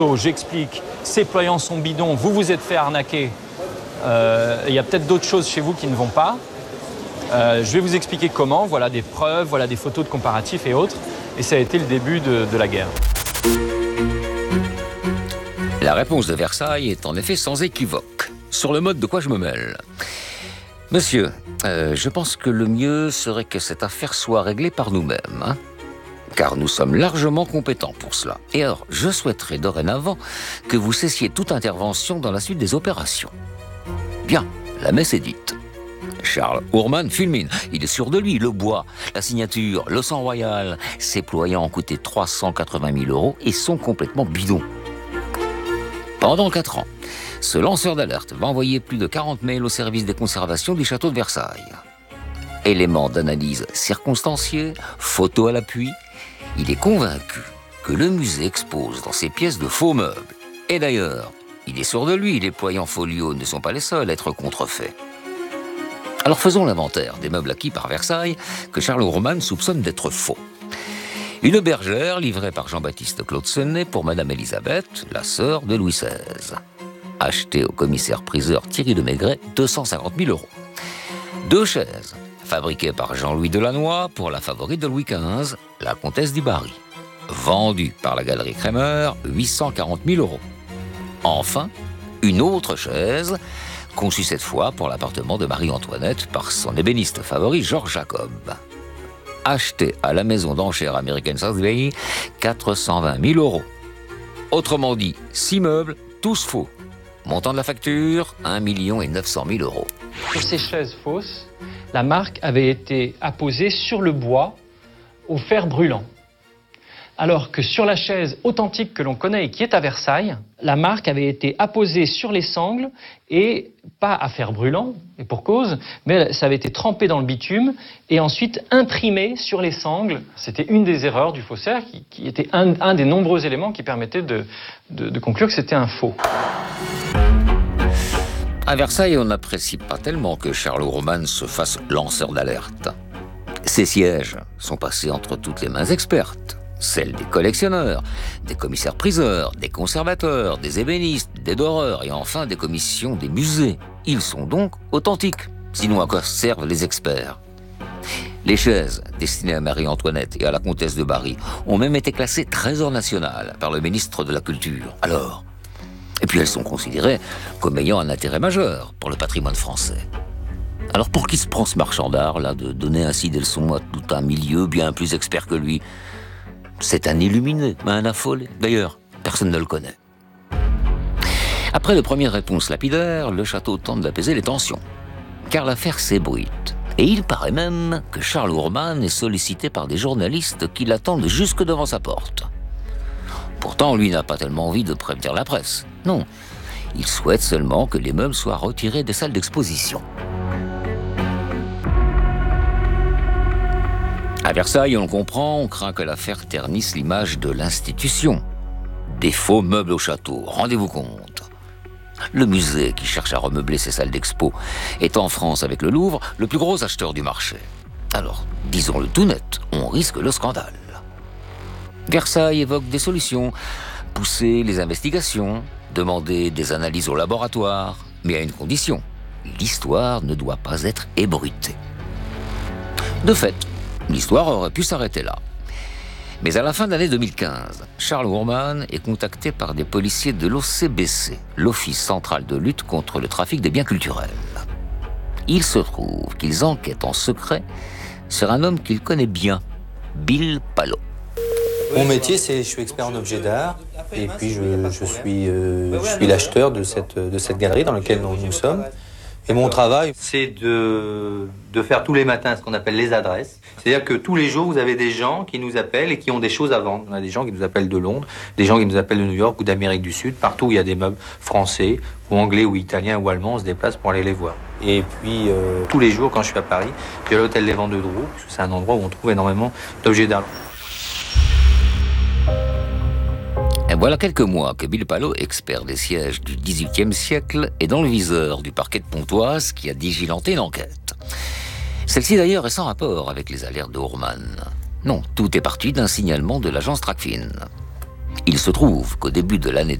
J'explique, ces ployants sont bidons, vous vous êtes fait arnaquer, il y a peut-être d'autres choses chez vous qui ne vont pas. Je vais vous expliquer comment, voilà des preuves, voilà des photos de comparatifs et autres. Et ça a été le début de la guerre. La réponse de Versailles est en effet sans équivoque. Sur le mode de quoi je me mêle. Monsieur, je pense que le mieux serait que cette affaire soit réglée par nous-mêmes, hein, car nous sommes largement compétents pour cela. Et alors, je souhaiterais dorénavant que vous cessiez toute intervention dans la suite des opérations. Bien, la messe est dite. Charles Ourman fulmine. Il est sûr de lui. Le bois, la signature, le sang royal. Ces ployants ont coûté 380 000 € et sont complètement bidons. Pendant 4 ans, ce lanceur d'alerte va envoyer plus de 40 mails au service des conservations du château de Versailles. Éléments d'analyse circonstanciés, photos à l'appui, il est convaincu que le musée expose dans ses pièces de faux meubles. Et d'ailleurs, il est sûr de lui, les ployants folios ne sont pas les seuls à être contrefaits. Alors faisons l'inventaire des meubles acquis par Versailles que Charles Ourman soupçonne d'être faux. Une bergère livrée par Jean-Baptiste Claude Senet pour Madame Élisabeth, la sœur de Louis XVI. Achetée au commissaire-priseur Thierry de Maigret, 250 000 €. 2 chaises, fabriquées par Jean-Louis Delannoy pour la favorite de Louis XV, la comtesse du Barry. Vendues par la galerie Kremer, 840 000 €. Enfin, une autre chaise, conçue cette fois pour l'appartement de Marie-Antoinette par son ébéniste favori Georges Jacob. Acheté à la maison d'enchères américaine Sotheby's, 420 000 €. Autrement dit, 6 meubles, tous faux. Montant de la facture, 1 900 000 €. Sur ces chaises fausses, la marque avait été apposée sur le bois au fer brûlant. Alors que sur la chaise authentique que l'on connaît et qui est à Versailles, la marque avait été apposée sur les sangles et pas à fer brûlant, et pour cause, mais ça avait été trempé dans le bitume et ensuite imprimé sur les sangles. C'était une des erreurs du faussaire qui était un des nombreux éléments qui permettaient de conclure que c'était un faux. À Versailles, on n'apprécie pas tellement que Charles Ourman se fasse lanceur d'alerte. Ses sièges sont passés entre toutes les mains expertes. Celles des collectionneurs, des commissaires-priseurs, des conservateurs, des ébénistes, des doreurs et enfin des commissions des musées. Ils sont donc authentiques. Sinon, à quoi servent les experts? Les chaises destinées à Marie-Antoinette et à la comtesse de Barry ont même été classées trésor national par le ministre de la Culture. Alors, et puis elles sont considérées comme ayant un intérêt majeur pour le patrimoine français. Alors pour qui se prend ce marchand d'art là de donner ainsi des leçons à tout un milieu bien plus expert que lui? C'est un illuminé, un affolé. D'ailleurs, personne ne le connaît. Après de premières réponses lapidaires, le château tente d'apaiser les tensions. Car l'affaire s'ébruite. Et il paraît même que Charles Ourman est sollicité par des journalistes qui l'attendent jusque devant sa porte. Pourtant, lui n'a pas tellement envie de prévenir la presse. Non, il souhaite seulement que les meubles soient retirés des salles d'exposition. À Versailles, on le comprend, on craint que l'affaire ternisse l'image de l'institution. Des faux meubles au château, rendez-vous compte. Le musée, qui cherche à remeubler ses salles d'expo, est en France, avec le Louvre, le plus gros acheteur du marché. Alors, disons-le tout net, on risque le scandale. Versailles évoque des solutions, pousser les investigations, demander des analyses au laboratoire, mais à une condition, l'histoire ne doit pas être ébruitée. De fait, l'histoire aurait pu s'arrêter là. Mais à la fin de l'année 2015, Charles Ourman est contacté par des policiers de l'OCBC, l'Office central de lutte contre le trafic des biens culturels. Il se trouve qu'ils enquêtent en secret sur un homme qu'il connaît bien, Bill Palot. Mon métier, je suis expert en objets d'art et puis je suis l'acheteur de cette galerie dans laquelle nous sommes. Et mon travail, c'est de faire tous les matins ce qu'on appelle les adresses. C'est-à-dire que tous les jours, vous avez des gens qui nous appellent et qui ont des choses à vendre. On a des gens qui nous appellent de Londres, des gens qui nous appellent de New York ou d'Amérique du Sud. Partout où il y a des meubles français ou anglais ou italiens ou allemands, on se déplace pour aller les voir. Et puis, tous les jours, quand je suis à Paris, je vais à l'hôtel Les Vents de Drou, parce que c'est un endroit où on trouve énormément d'objets d'art. Et voilà quelques mois que Bill Palot, expert des sièges du XVIIIe siècle, est dans le viseur du parquet de Pontoise qui a digilanté l'enquête. Celle-ci d'ailleurs est sans rapport avec les alertes de Ourman. Non, tout est parti d'un signalement de l'agence Tracfin. Il se trouve qu'au début de l'année